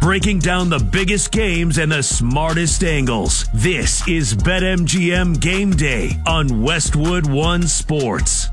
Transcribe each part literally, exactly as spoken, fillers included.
breaking down the biggest games and the smartest angles. This is BetMGM Game Day on Westwood One Sports.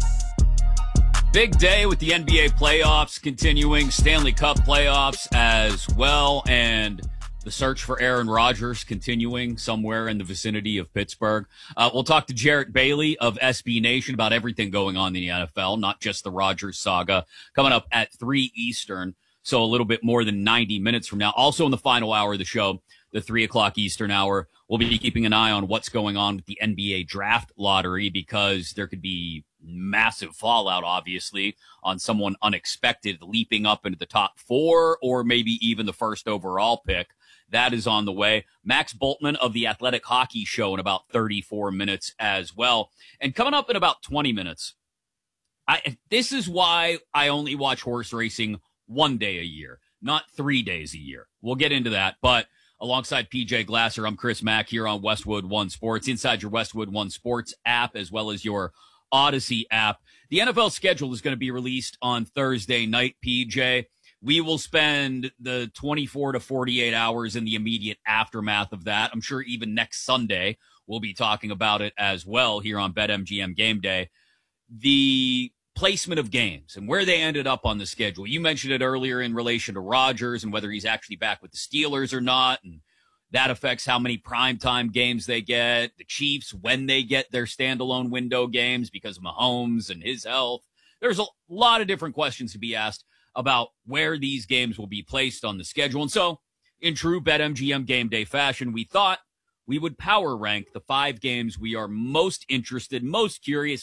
Big day with the N B A playoffs continuing, Stanley Cup playoffs as well, and the search for Aaron Rodgers continuing somewhere in the vicinity of Pittsburgh. Uh, we'll talk to Jarrett Bailey of S B Nation about everything going on in the N F L, not just the Rodgers saga, coming up at three Eastern, so a little bit more than ninety minutes from now. Also in the final hour of the show, the three o'clock Eastern hour, we'll be keeping an eye on what's going on with the N B A draft lottery because there could be massive fallout, obviously, on someone unexpected leaping up into the top four or maybe even the first overall pick. That is on the way. Max Bultman of the Athletic Hockey Show in about thirty-four minutes as well. And coming up in about twenty minutes, I, this is why I only watch horse racing one day a year, not three days a year. We'll get into that. But alongside P J Glasser, I'm Chris Mack here on Westwood One Sports, inside your Westwood One Sports app as well as your Odyssey app. The N F L schedule is going to be released on Thursday night, P J. We will spend the twenty-four to forty-eight hours in the immediate aftermath of that. I'm sure even next Sunday we'll be talking about it as well here on BetMGM Game Day. The placement of games and where they ended up on the schedule. You mentioned it earlier in relation to Rodgers and whether he's actually back with the Steelers or not, and that affects how many primetime games they get. The Chiefs, when they get their standalone window games because of Mahomes and his health. There's a lot of different questions to be asked about where these games will be placed on the schedule. And so, in true BetMGM Game Day fashion, we thought we would power rank the five games we are most interested, most curious,